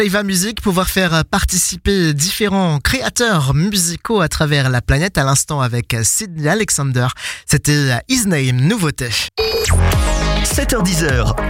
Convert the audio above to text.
Eva Music, pouvoir faire participer différents créateurs musicaux à travers la planète, à l'instant avec Sydney Alexander. C'était His Name, nouveauté. 7h10,